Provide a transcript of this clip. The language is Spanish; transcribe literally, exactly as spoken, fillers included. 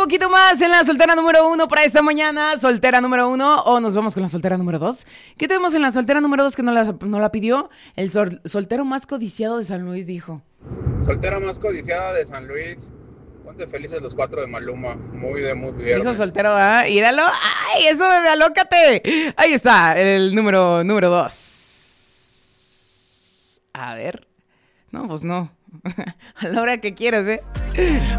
poquito más en la soltera número uno para esta mañana. Soltera número uno, o nos vamos con la soltera número dos. ¿Qué tenemos en la soltera número dos que no la, no la pidió? El sol, soltero más codiciado de San Luis dijo. Soltera más codiciada de San Luis. Ponte felices los cuatro de Maluma. Muy de mood viernes. Dijo soltero, ¿ah? Íralo. ¡Ay, eso, bebé, alócate! Ahí está, el número, número dos. A ver. No, pues no. A la hora que quieras, ¿eh?